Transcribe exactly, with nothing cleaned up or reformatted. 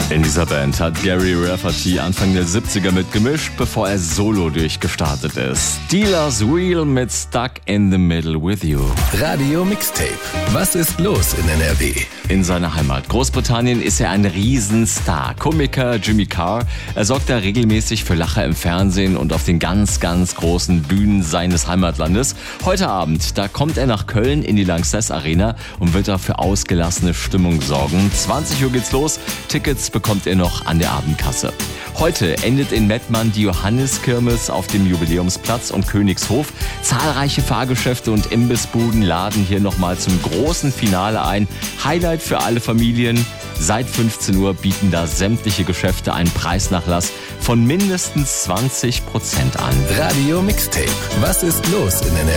In dieser Band hat Gary Rafferty Anfang der siebziger mitgemischt, bevor er solo durchgestartet ist. Dealers Wheel mit Stuck in the Middle with You. Radio Mixtape. Was ist los in N R W? In seiner Heimat Großbritannien ist er ein Riesenstar. Komiker Jimmy Carr, er sorgt da regelmäßig für Lacher im Fernsehen und auf den ganz, ganz großen Bühnen seines Heimatlandes. Heute Abend, da kommt er nach Köln in die Lanxess Arena und wird da für ausgelassene Stimmung sorgen. zwanzig Uhr geht's los, Tickets bekommt ihr noch an der Abendkasse. Heute endet in Mettmann die Johanneskirmes auf dem Jubiläumsplatz und Königshof. Zahlreiche Fahrgeschäfte und Imbissbuden laden hier nochmal zum großen Finale ein. Highlight für alle Familien. Seit fünfzehn Uhr bieten da sämtliche Geschäfte einen Preisnachlass von mindestens zwanzig Prozent an. Radio Mixtape. Was ist los in N R W?